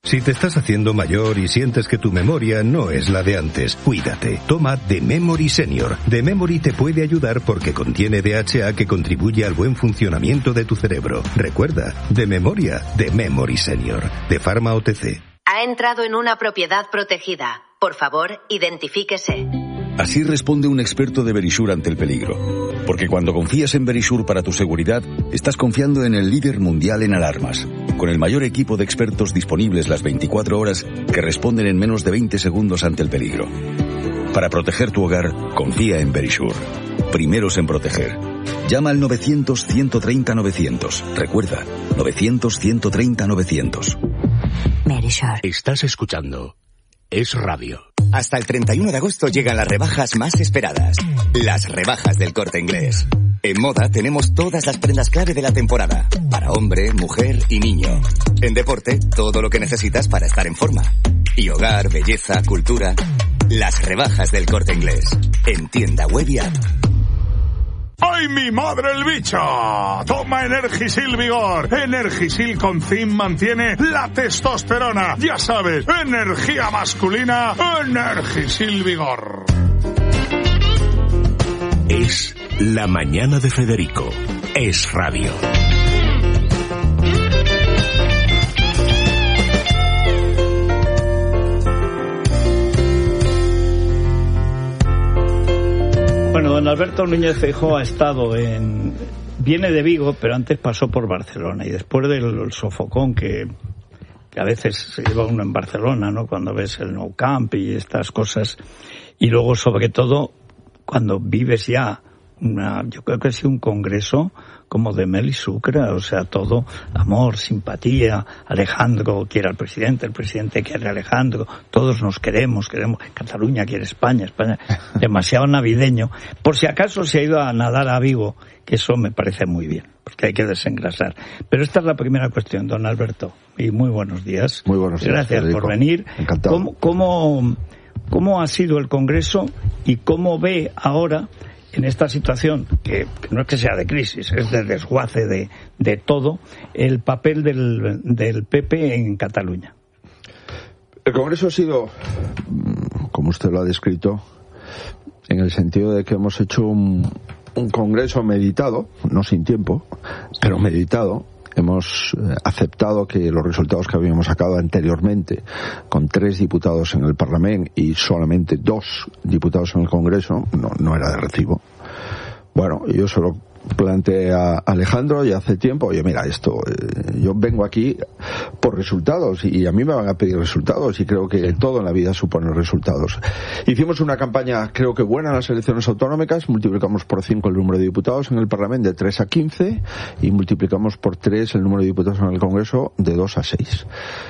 Si te estás haciendo mayor y sientes que tu memoria no es la de antes, cuídate. Toma The Memory Senior. The Memory te puede ayudar porque contiene DHA que contribuye al buen funcionamiento de tu cerebro. Recuerda, de memoria, The Memory Senior. De Pharma OTC. Ha entrado en una propiedad protegida. Por favor, identifíquese. Así responde un experto de Verisure ante el peligro. Porque cuando confías en Verisure para tu seguridad, estás confiando en el líder mundial en alarmas. Con el mayor equipo de expertos disponibles las 24 horas que responden en menos de 20 segundos ante el peligro. Para proteger tu hogar, confía en Verisure. Primeros en proteger. Llama al 900-130-900. Recuerda, 900-130-900. Verisure. Estás escuchando Es Radio. Hasta el 31 de agosto llegan las rebajas más esperadas. Las rebajas del Corte Inglés. En moda tenemos todas las prendas clave de la temporada. Para hombre, mujer y niño. En deporte, todo lo que necesitas para estar en forma. Y hogar, belleza, cultura. Las rebajas del Corte Inglés. En tienda web y app. ¡Ay, mi madre el bicho! Toma Energisil Vigor. Energisil con zinc mantiene la testosterona. Ya sabes, energía masculina, Energisil Vigor. Es la mañana de Federico. Es Radio. Bueno, don Alberto Núñez Feijóo viene de Vigo, pero antes pasó por Barcelona, y después del sofocón que a veces se lleva uno en Barcelona, ¿no? Cuando ves el Nou Camp y estas cosas, y luego sobre todo cuando vives ya yo creo que ha sido un congreso como de mel y sucre, o sea, todo amor, simpatía, Alejandro quiere al presidente, el presidente quiere a Alejandro, todos nos queremos, Cataluña quiere España, demasiado navideño. Por si acaso se ha ido a nadar a Vigo, que eso me parece muy bien, porque hay que desengrasar. Pero esta es la primera cuestión, don Alberto, y muy buenos días. Muy buenos días, gracias Federico. Por venir. Encantado. ¿Cómo ha sido el congreso y cómo ve ahora, en esta situación, que no es que sea de crisis, es de desguace de todo, el papel del PP en Cataluña? El Congreso ha sido, como usted lo ha descrito, en el sentido de que hemos hecho un Congreso meditado, no sin tiempo, pero meditado. Hemos aceptado que los resultados que habíamos sacado anteriormente, con 3 diputados en el Parlamento y solamente 2 diputados en el Congreso, no era de recibo. Bueno, yo solo planteé a Alejandro y hace tiempo, oye, mira, yo vengo aquí por resultados y a mí me van a pedir resultados, y creo que todo en la vida supone resultados. Hicimos una campaña, creo que buena, en las elecciones autonómicas. Multiplicamos por 5 el número de diputados en el Parlamento de 3 a 15 y multiplicamos por 3 el número de diputados en el Congreso de 2 a 6.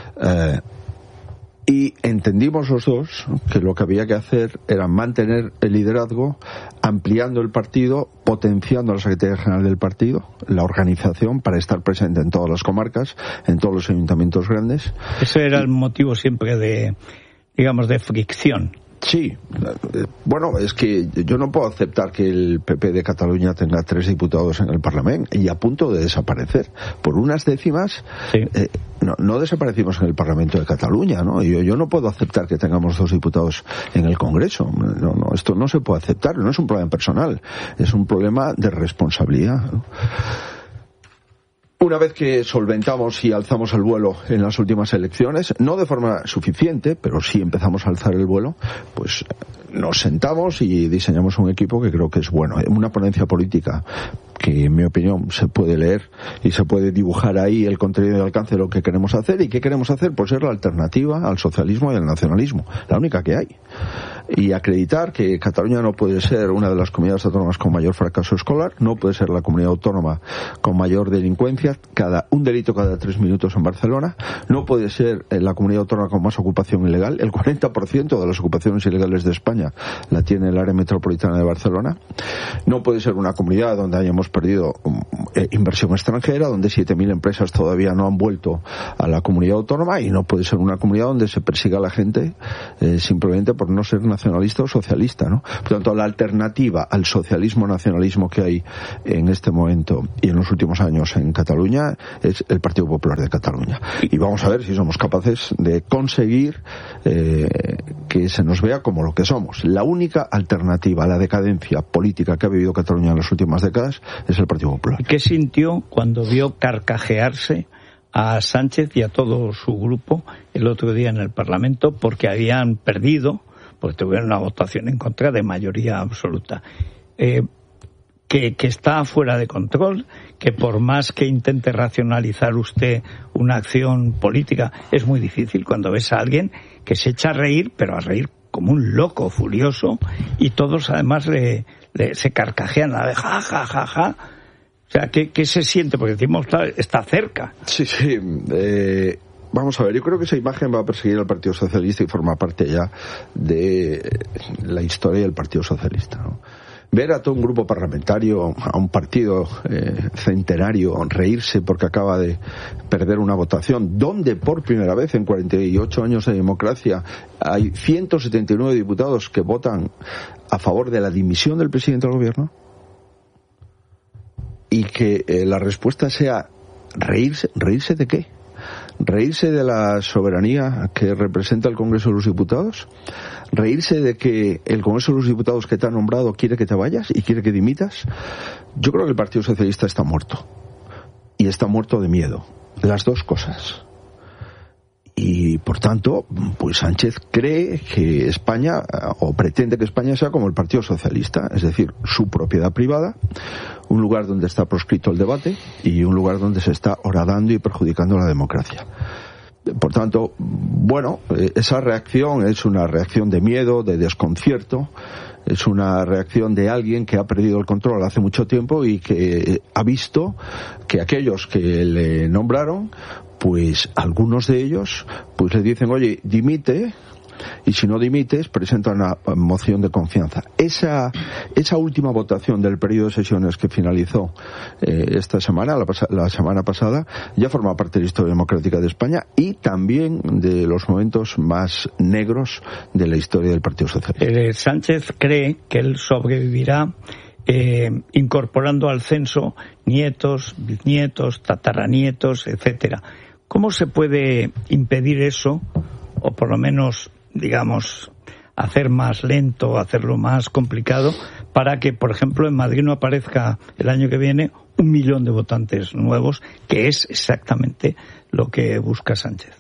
Y entendimos los dos que lo que había que hacer era mantener el liderazgo, ampliando el partido, potenciando la Secretaría General del partido, la organización, para estar presente en todas las comarcas, en todos los ayuntamientos grandes. Ese era el motivo siempre de fricción. Sí, bueno, es que yo no puedo aceptar que el PP de Cataluña tenga 3 diputados en el Parlamento y a punto de desaparecer. Por unas décimas, sí. No desaparecimos en el Parlamento de Cataluña, ¿no? Yo no puedo aceptar que tengamos 2 diputados en el Congreso. No, esto no se puede aceptar, no es un problema personal, es un problema de responsabilidad, ¿no? Una vez que solventamos y alzamos el vuelo en las últimas elecciones, no de forma suficiente, pero sí empezamos a alzar el vuelo, pues nos sentamos y diseñamos un equipo que creo que es bueno. Una ponencia política que, en mi opinión, se puede leer y se puede dibujar ahí el contenido y el alcance de lo que queremos hacer. ¿Y qué queremos hacer? Pues ser la alternativa al socialismo y al nacionalismo, la única que hay. Y acreditar que Cataluña no puede ser una de las comunidades autónomas con mayor fracaso escolar, no puede ser la comunidad autónoma con mayor delincuencia, un delito cada 3 minutos en Barcelona, no puede ser la comunidad autónoma con más ocupación ilegal. El 40% de las ocupaciones ilegales de España la tiene el área metropolitana de Barcelona. No puede ser una comunidad donde hayamos perdido inversión extranjera, donde 7.000 empresas todavía no han vuelto a la comunidad autónoma, y no puede ser una comunidad donde se persiga a la gente simplemente por no ser nacionalista o socialista, ¿no? Por tanto, la alternativa al socialismo-nacionalismo que hay en este momento y en los últimos años en Cataluña es el Partido Popular de Cataluña. Y vamos a ver si somos capaces de conseguir que se nos vea como lo que somos. La única alternativa a la decadencia política que ha vivido Cataluña en las últimas décadas es el Partido Popular. ¿Qué sintió cuando vio carcajearse a Sánchez y a todo su grupo el otro día en el Parlamento porque habían perdido, porque tuvieron una votación en contra de mayoría absoluta? Que está fuera de control, que por más que intente racionalizar usted una acción política, es muy difícil cuando ves a alguien que se echa a reír, pero a reír como un loco furioso, y todos además se carcajean a la de ja, ja, ja, ja. O sea, ¿qué se siente? Porque decimos, está cerca. Sí. Vamos a ver, yo creo que esa imagen va a perseguir al Partido Socialista y forma parte ya de la historia del Partido Socialista, ¿no? Ver a todo un grupo parlamentario, a un partido centenario, reírse porque acaba de perder una votación, donde por primera vez en 48 años de democracia hay 179 diputados que votan a favor de la dimisión del presidente del gobierno, y que la respuesta sea reírse. ¿Reírse de qué? ¿Reírse de la soberanía que representa el Congreso de los Diputados? ¿Reírse de que el Congreso de los Diputados que te ha nombrado quiere que te vayas y quiere que dimitas? Yo creo que el Partido Socialista está muerto. Y está muerto de miedo. Las dos cosas. Y por tanto, pues Sánchez cree que España, o pretende que España sea como el Partido Socialista, es decir, su propiedad privada, un lugar donde está proscrito el debate y un lugar donde se está horadando y perjudicando la democracia. Por tanto, bueno, esa reacción es una reacción de miedo, de desconcierto, es una reacción de alguien que ha perdido el control hace mucho tiempo y que ha visto que aquellos que le nombraron, pues algunos de ellos pues le dicen, oye, dimite, y si no dimites, presenta una moción de confianza. Esa última votación del periodo de sesiones que finalizó esta semana, la semana pasada, ya forma parte de la historia democrática de España y también de los momentos más negros de la historia del Partido Socialista. Sánchez cree que él sobrevivirá incorporando al censo nietos, bisnietos, tataranietos, etcétera. ¿Cómo se puede impedir eso, o por lo menos, digamos, hacer más lento, hacerlo más complicado, para que, por ejemplo, en Madrid no aparezca el año que viene 1 millón de votantes nuevos, que es exactamente lo que busca Sánchez?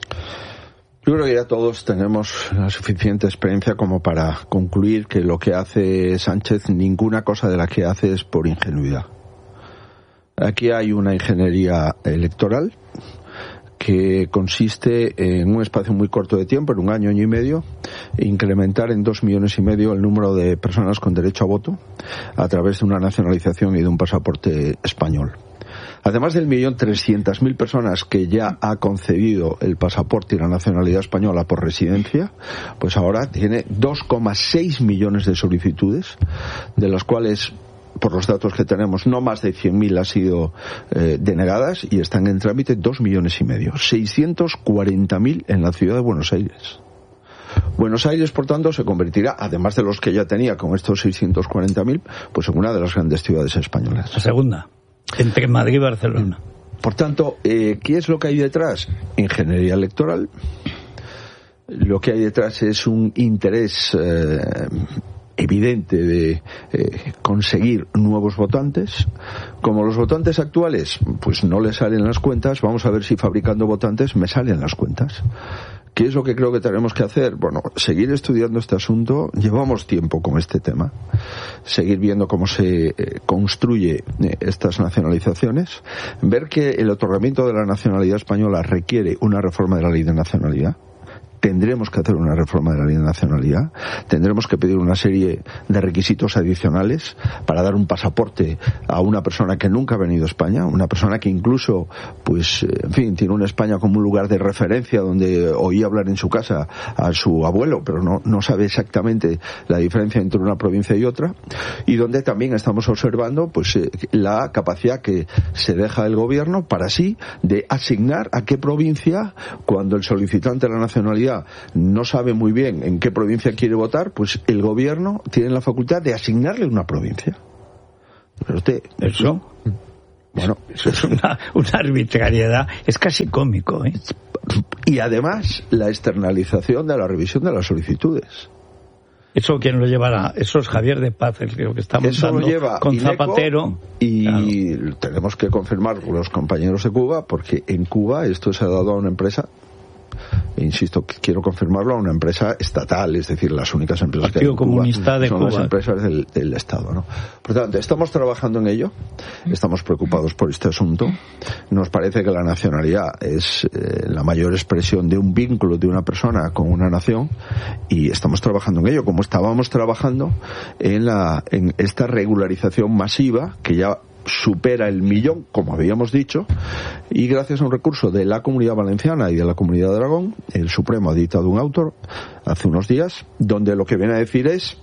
Yo creo que ya todos tenemos la suficiente experiencia como para concluir que lo que hace Sánchez, ninguna cosa de la que hace es por ingenuidad. Aquí hay una ingeniería electoral que consiste en un espacio muy corto de tiempo, en 1 año, año y medio, incrementar en 2,5 millones el número de personas con derecho a voto a través de una nacionalización y de un pasaporte español. Además del 1.300.000 personas que ya ha concedido el pasaporte y la nacionalidad española por residencia, pues ahora tiene 2,6 millones de solicitudes, de las cuales, por los datos que tenemos, no más de 100.000 han sido denegadas y están en trámite 2,5 millones. 640.000 en la ciudad de Buenos Aires. Buenos Aires, por tanto, se convertirá, además de los que ya tenía con estos 640.000, pues en una de las grandes ciudades españolas. La segunda, entre Madrid y Barcelona. Por tanto, ¿qué es lo que hay detrás? Ingeniería electoral. Lo que hay detrás es un interés evidente de conseguir nuevos votantes. Como los votantes actuales pues no le salen las cuentas, vamos a ver si fabricando votantes me salen las cuentas. ¿Qué es lo que creo que tenemos que hacer? Bueno, seguir estudiando este asunto. Llevamos tiempo con este tema. Seguir viendo cómo se construye estas nacionalizaciones. Ver que el otorgamiento de la nacionalidad española requiere una reforma de la ley de nacionalidad. tendremos que hacer una reforma de la ley de nacionalidad, tendremos que pedir una serie de requisitos adicionales para dar un pasaporte a una persona que nunca ha venido a España, una persona que incluso, pues, en fin, tiene una España como un lugar de referencia donde oía hablar en su casa a su abuelo, pero no sabe exactamente la diferencia entre una provincia y otra, y donde también estamos observando, pues, la capacidad que se deja el gobierno para sí de asignar a qué provincia, cuando el solicitante de la nacionalidad no sabe muy bien en qué provincia quiere votar, pues el gobierno tiene la facultad de asignarle una provincia. Pero usted... ¿Eso? Bueno, eso es una arbitrariedad, es casi cómico, ¿eh? Y además, la externalización de la revisión de las solicitudes. ¿Eso quién lo llevará? Eso es Javier de Paz, el que está montando. Eso lo lleva con INECO, Zapatero. Y claro, tenemos que confirmar con los compañeros de Cuba, porque en Cuba esto se ha dado a una empresa, insisto, que quiero confirmarlo, a una empresa estatal, es decir, las únicas empresas Partido que hay en Comunista Cuba de son Cuba. las empresas del Estado, ¿no? Por tanto, estamos trabajando en ello, estamos preocupados por este asunto. Nos parece que la nacionalidad es la mayor expresión de un vínculo de una persona con una nación, y estamos trabajando en ello, como estábamos trabajando en esta regularización masiva que ya supera el 1.000.000, como habíamos dicho, y gracias a un recurso de la Comunidad Valenciana y de la Comunidad de Aragón, el Supremo ha dictado un auto hace unos días donde lo que viene a decir es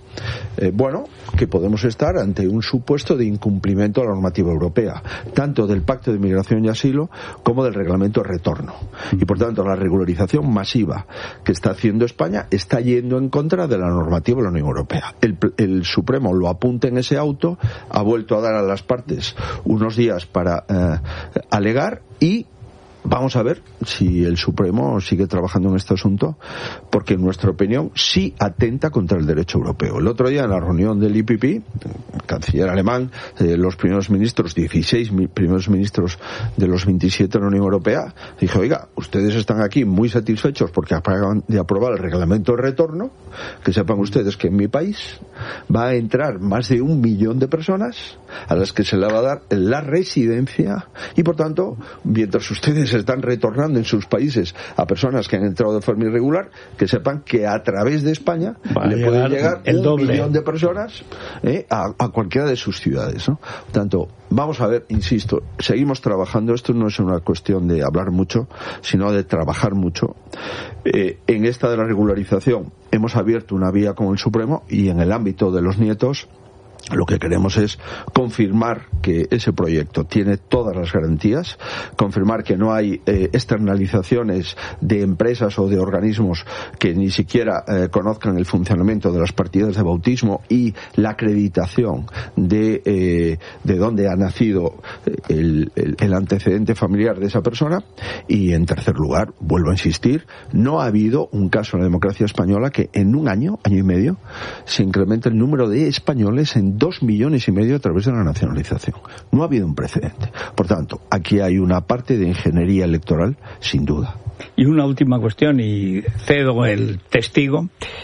que podemos estar ante un supuesto de incumplimiento de la normativa europea, tanto del Pacto de Migración y Asilo como del Reglamento de Retorno, y por tanto la regularización masiva que está haciendo España está yendo en contra de la normativa de la Unión Europea. El Supremo lo apunta en ese auto, ha vuelto a dar a las partes unos días para alegar, y vamos a ver si el Supremo sigue trabajando en este asunto, porque en nuestra opinión sí atenta contra el derecho europeo. El otro día en la reunión del IPP, el canciller alemán, los primeros ministros, 16 primeros ministros de los 27 de la Unión Europea, dijo: oiga, ustedes están aquí muy satisfechos porque acaban de aprobar el reglamento de retorno, que sepan ustedes que en mi país va a entrar más de 1 millón de personas a las que se le va a dar la residencia, y por tanto, mientras ustedes están retornando en sus países a personas que han entrado de forma irregular, que sepan que a través de España le puede llegar el 1 millón de personas a cualquiera de sus ciudades, ¿no? Por tanto, vamos a ver, insisto, seguimos trabajando. Esto no es una cuestión de hablar mucho, sino de trabajar mucho. En esta de la regularización hemos abierto una vía con el Supremo, y en el ámbito de los nietos lo que queremos es confirmar que ese proyecto tiene todas las garantías, confirmar que no hay externalizaciones de empresas o de organismos que ni siquiera conozcan el funcionamiento de las partidas de bautismo y la acreditación de dónde ha nacido el antecedente familiar de esa persona. Y en tercer lugar, vuelvo a insistir, no ha habido un caso en la democracia española que en un año y medio se incremente el número de españoles en 2,5 millones a través de la nacionalización. No ha habido un precedente. Por tanto, aquí hay una parte de ingeniería electoral, sin duda. Y una última cuestión, y cedo el testigo.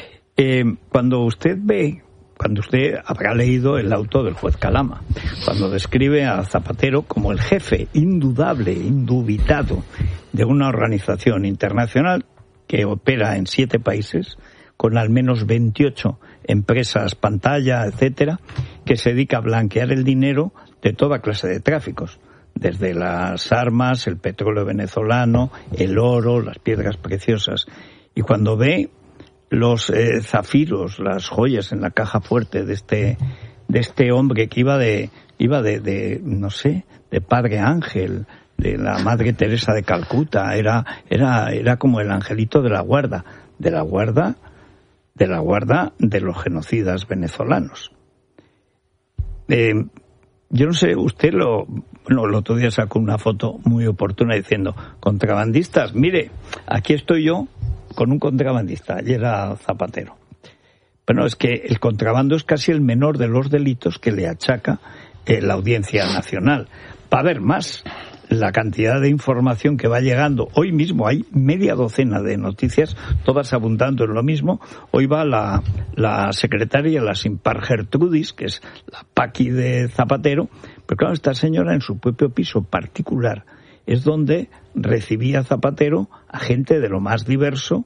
Cuando usted habrá leído el auto del juez Calama, cuando describe a Zapatero como el jefe indudable, indubitado de una organización internacional que opera en 7 países, con al menos 28 empresas pantalla, etcétera, que se dedica a blanquear el dinero de toda clase de tráficos, desde las armas, el petróleo venezolano, el oro, las piedras preciosas. Y cuando ve los zafiros, las joyas en la caja fuerte de este hombre que iba de no sé, de Padre Ángel, de la Madre Teresa de Calcuta, era como el angelito de la guarda de los genocidas venezolanos. Yo no sé, usted el otro día sacó una foto muy oportuna diciendo: contrabandistas, mire, aquí estoy yo con un contrabandista, y era Zapatero. Bueno, es que el contrabando es casi el menor de los delitos que le achaca la Audiencia Nacional. Va a haber más. La cantidad de información que va llegando. Hoy mismo hay media docena de noticias, todas abundando en lo mismo. Hoy va la secretaria, la Simpar Gertrudis, que es la Paqui de Zapatero. Pero claro, esta señora en su propio piso particular es donde recibía Zapatero a gente de lo más diverso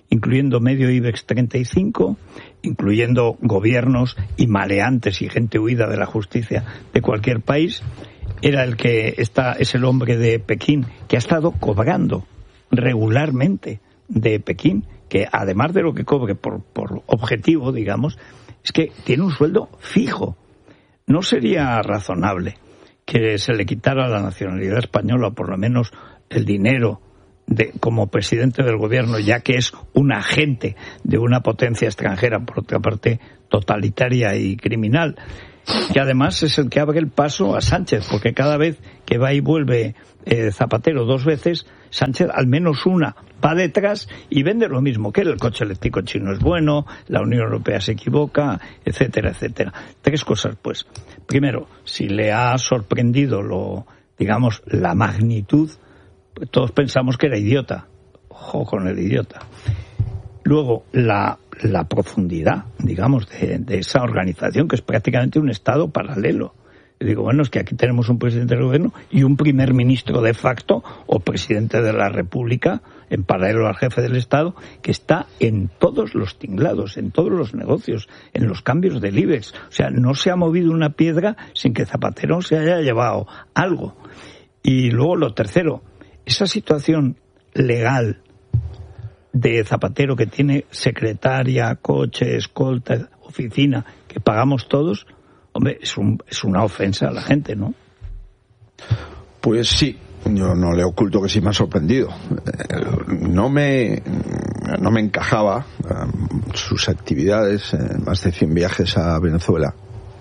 incluyendo medio IBEX 35, incluyendo gobiernos y maleantes y gente huida de la justicia de cualquier país. Es el hombre de Pekín que ha estado cobrando regularmente de Pekín, que además de lo que cobre por objetivo, digamos, es que tiene un sueldo fijo. ¿No sería razonable que se le quitara la nacionalidad española, o por lo menos el dinero como presidente del gobierno, ya que es un agente de una potencia extranjera, por otra parte totalitaria y criminal, que además es el que abre el paso a Sánchez, porque cada vez que va y vuelve Zapatero 2 veces, Sánchez al menos una va detrás y vende lo mismo, que el coche eléctrico chino es bueno, la Unión Europea se equivoca, etcétera, etcétera. 3 cosas, pues. Primero, si le ha sorprendido la magnitud, pues todos pensamos que era idiota. Ojo con el idiota. Luego, la profundidad, digamos, de esa organización, que es prácticamente un Estado paralelo. Y digo, bueno, es que aquí tenemos un presidente del gobierno y un primer ministro de facto o presidente de la República, en paralelo al jefe del Estado, que está en todos los tinglados, en todos los negocios, en los cambios del IBEX. O sea, no se ha movido una piedra sin que Zapatero se haya llevado algo. Y luego lo tercero, esa situación legal de Zapatero, que tiene secretaria, coche, escolta, oficina, que pagamos todos, hombre, es una ofensa a la gente, ¿no? Pues sí, yo no le oculto que sí me ha sorprendido. No me encajaba sus actividades, más de 100 viajes a Venezuela.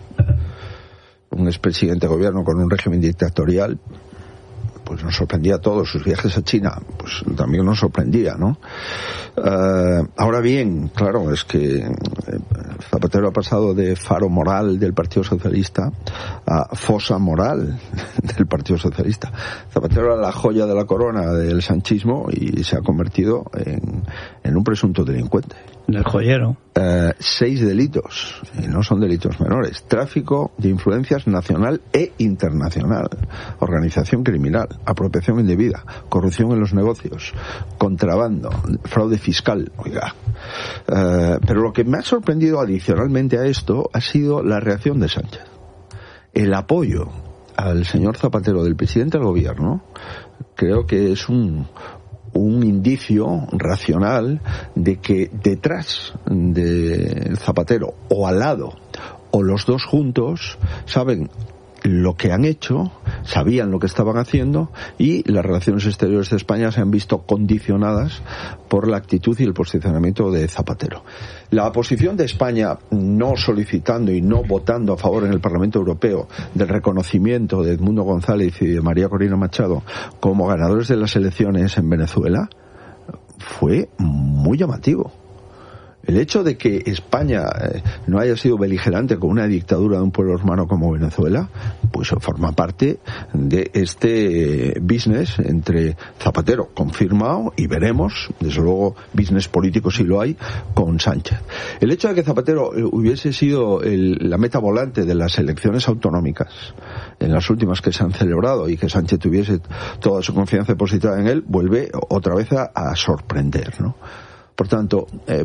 Un expresidente de gobierno con un régimen dictatorial, pues nos sorprendía a todos. Sus viajes a China, pues también nos sorprendía, ¿no? Ahora bien, claro, es que Zapatero ha pasado de faro moral del Partido Socialista a fosa moral del Partido Socialista. Zapatero era la joya de la corona del sanchismo y se ha convertido en un presunto delincuente. Del joyero. 6 delitos, y no son delitos menores: tráfico de influencias nacional e internacional, organización criminal, apropiación indebida, corrupción en los negocios, contrabando, fraude fiscal. Oiga, pero lo que me ha sorprendido adicionalmente a esto ha sido la reacción de Sánchez. El apoyo al señor Zapatero del presidente del gobierno creo que es un indicio racional de que detrás de Zapatero, o al lado, o los dos juntos, saben lo que han hecho, sabían lo que estaban haciendo, y las relaciones exteriores de España se han visto condicionadas por la actitud y el posicionamiento de Zapatero. La posición de España no solicitando y no votando a favor en el Parlamento Europeo del reconocimiento de Edmundo González y de María Corina Machado como ganadores de las elecciones en Venezuela fue muy llamativo. El hecho de que España no haya sido beligerante con una dictadura de un pueblo hermano como Venezuela, pues forma parte de este business entre Zapatero, confirmado, y veremos, desde luego, business político si lo hay, con Sánchez. El hecho de que Zapatero hubiese sido la meta volante de las elecciones autonómicas, en las últimas que se han celebrado, y que Sánchez tuviese toda su confianza depositada en él, vuelve otra vez a sorprender, ¿no? Por tanto,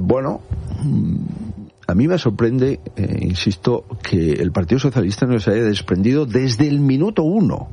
a mí me sorprende, insisto, que el Partido Socialista no se haya desprendido desde el minuto 1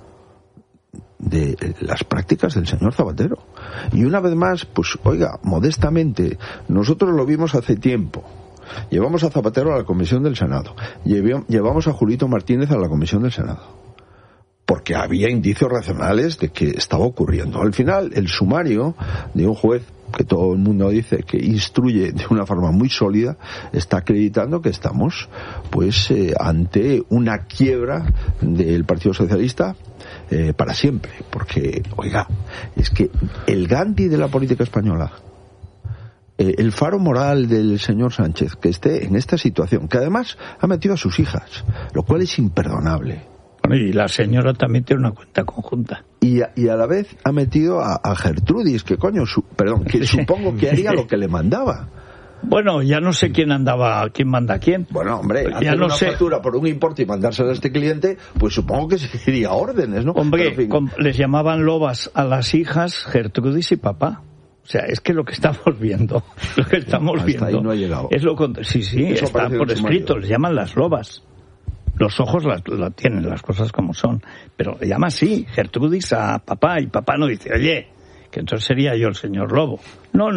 de las prácticas del señor Zapatero. Y una vez más, pues oiga, modestamente, nosotros lo vimos hace tiempo. Llevamos a Zapatero a la Comisión del Senado. Llevamos a Julito Martínez a la Comisión del Senado. Porque había indicios racionales de que estaba ocurriendo. Al final, el sumario de un juez, que todo el mundo dice que instruye de una forma muy sólida, está acreditando que estamos ante una quiebra del Partido Socialista para siempre. Porque, oiga, es que el Gandhi de la política española, el faro moral del señor Sánchez, que esté en esta situación, que además ha metido a sus hijas, lo cual es imperdonable. Y la señora también tiene una cuenta conjunta. Y a la vez ha metido a Gertrudis, que supongo que haría lo que le mandaba. Bueno, ya no sé quién manda a quién. Bueno, hombre, hacer una factura por un importe y mandársela a este cliente, pues supongo que seguiría órdenes, ¿no? Hombre, les llamaban lobas a las hijas Gertrudis y papá. O sea, es que lo que estamos viendo, Hasta ahí no ha llegado. Es sí, Eso está por escrito, les llaman las lobas. Los ojos la tienen, las cosas como son. Pero le llama así, Gertrudis a papá, y papá no dice, oye, que entonces sería yo el señor Lobo. No.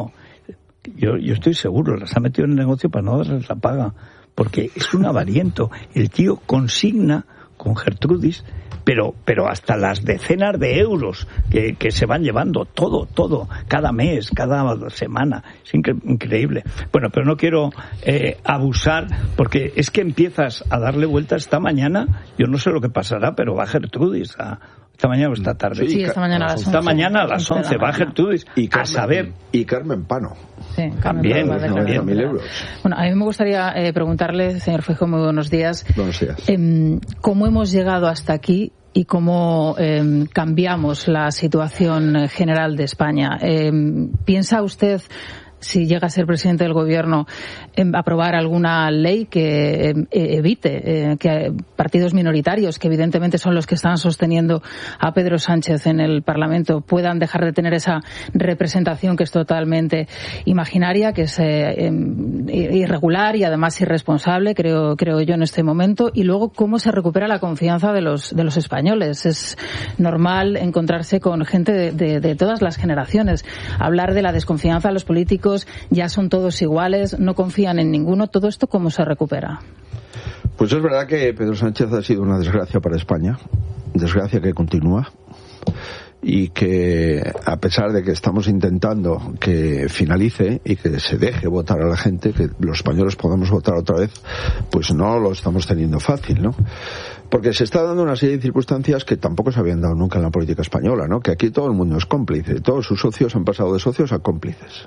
Yo estoy seguro, las ha metido en el negocio para no darles la paga. Porque es un avariento. El tío consigna con Gertrudis, pero hasta las decenas de euros que se van llevando, todo, cada mes, cada semana. Es increíble. Bueno, pero no quiero abusar, porque es que empiezas a darle vueltas esta mañana. Yo no sé lo que pasará, pero va Gertrudis esta mañana o esta tarde. Sí, esta mañana a las 11. Esta mañana a las 11 va Gertrudis a saber. Y Carmen Pano. Sí, también. 90.000 euros. Bueno, a mí me gustaría preguntarle, señor Feijóo, muy buenos días. Buenos días. ¿Cómo hemos llegado hasta aquí y cómo cambiamos la situación general de España? ¿Piensa usted, si llega a ser presidente del gobierno, aprobar alguna ley que evite que partidos minoritarios, que evidentemente son los que están sosteniendo a Pedro Sánchez en el Parlamento, puedan dejar de tener esa representación que es totalmente imaginaria, que es irregular y además irresponsable, creo yo, en este momento? Y luego, ¿cómo se recupera la confianza de los españoles? Es normal encontrarse con gente de todas las generaciones. Hablar de la desconfianza de los políticos, ya son todos iguales, no confían en ninguno. ¿Todo esto cómo se recupera? Pues es verdad que Pedro Sánchez ha sido una desgracia para España, desgracia que continúa, y que a pesar de que estamos intentando que finalice y que se deje votar a la gente, que los españoles podamos votar otra vez, pues no lo estamos teniendo fácil, ¿no? Porque se está dando una serie de circunstancias que tampoco se habían dado nunca en la política española, ¿no? Que aquí todo el mundo es cómplice, todos sus socios han pasado de socios a cómplices.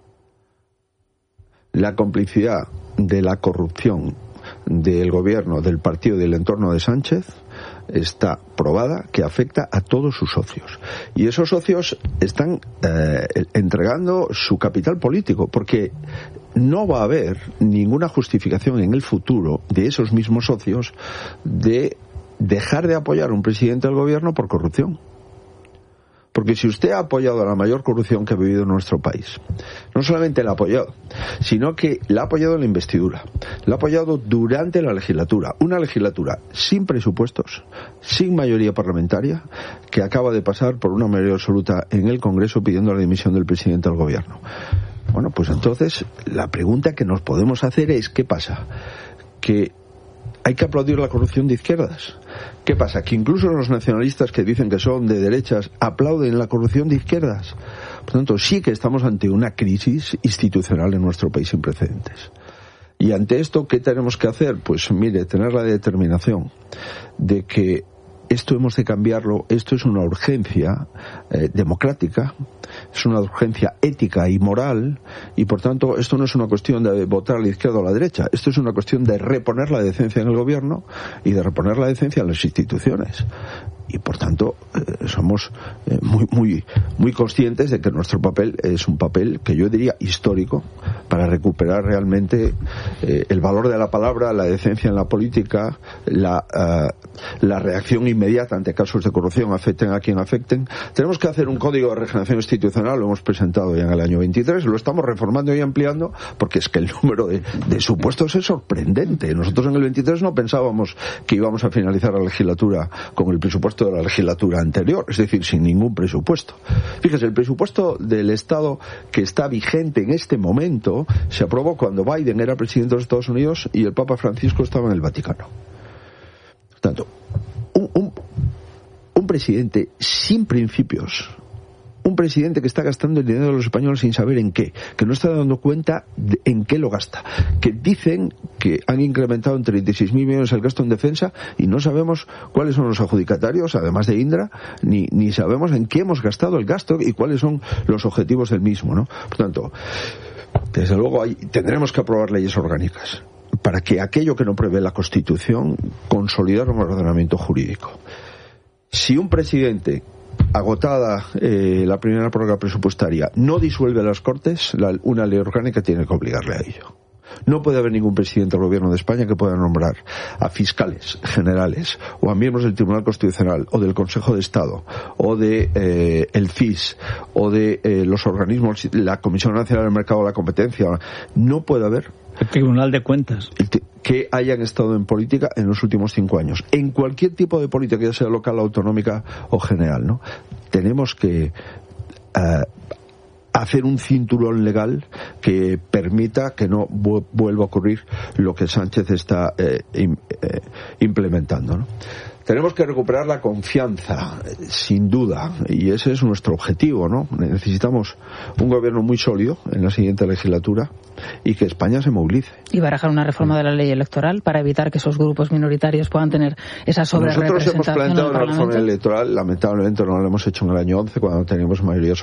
La complicidad de la corrupción del gobierno, del partido y del entorno de Sánchez está probada, que afecta a todos sus socios. Y esos socios están entregando su capital político, porque no va a haber ninguna justificación en el futuro de esos mismos socios de dejar de apoyar a un presidente del gobierno por corrupción. Porque si usted ha apoyado a la mayor corrupción que ha vivido en nuestro país, no solamente la ha apoyado, sino que la ha apoyado en la investidura, la ha apoyado durante la legislatura, una legislatura sin presupuestos, sin mayoría parlamentaria, que acaba de pasar por una mayoría absoluta en el Congreso pidiendo la dimisión del presidente del gobierno. Bueno, pues entonces la pregunta que nos podemos hacer es, ¿qué pasa? Que hay que aplaudir la corrupción de izquierdas. ¿Qué pasa? Que incluso los nacionalistas que dicen que son de derechas aplauden la corrupción de izquierdas. Por tanto, sí que estamos ante una crisis institucional en nuestro país sin precedentes. Y ante esto, ¿qué tenemos que hacer? Pues mire, tener la determinación de que esto hemos de cambiarlo, esto es una urgencia democrática, es una urgencia ética y moral, y por tanto esto no es una cuestión de votar a la izquierda o a la derecha, esto es una cuestión de reponer la decencia en el gobierno y de reponer la decencia en las instituciones. Y por tanto somos muy conscientes de que nuestro papel es un papel que yo diría histórico para recuperar realmente el valor de la palabra, la decencia en la política, la reacción inmediata ante casos de corrupción, afecten a quien afecten. Tenemos que hacer un código de regeneración institucional, lo hemos presentado ya en el año 23, lo estamos reformando y ampliando porque es que el número de supuestos es sorprendente. Nosotros en el 23 no pensábamos que íbamos a finalizar la legislatura con el presupuesto de la legislatura anterior, es decir, sin ningún presupuesto. Fíjese, el presupuesto del Estado que está vigente en este momento se aprobó cuando Biden era presidente de los Estados Unidos y el Papa Francisco estaba en el Vaticano. Por tanto, un presidente sin principios, un presidente que está gastando el dinero de los españoles sin saber en qué, que no está dando cuenta de en qué lo gasta, que dicen que han incrementado en 36.000 millones el gasto en defensa y no sabemos cuáles son los adjudicatarios, además de Indra, ni sabemos en qué hemos gastado el gasto y cuáles son los objetivos del mismo, ¿no? Por tanto, desde luego tendremos que aprobar leyes orgánicas para que aquello que no prevé la Constitución consolidar un ordenamiento jurídico. Si un presidente, agotada la primera prórroga presupuestaria, no disuelve las Cortes, una ley orgánica tiene que obligarle a ello. No puede haber ningún presidente del gobierno de España que pueda nombrar a fiscales generales o a miembros del Tribunal Constitucional o del Consejo de Estado o de el CIS o de los organismos, la Comisión Nacional del Mercado de la Competencia. No puede haber el Tribunal de Cuentas que hayan estado en política en los últimos 5 años. En cualquier tipo de política, ya sea local, autonómica o general, ¿no? Tenemos que hacer un cinturón legal que permita que no vuelva a ocurrir lo que Sánchez está implementando, ¿no? Tenemos que recuperar la confianza, sin duda, y ese es nuestro objetivo, ¿no? Necesitamos un gobierno muy sólido en la siguiente legislatura y que España se movilice. Y barajar una reforma de la ley electoral para evitar que esos grupos minoritarios puedan tener esa sobrerepresentación. Nosotros hemos planteado una reforma electoral, lamentablemente no la hemos hecho en el año 11 cuando teníamos mayoría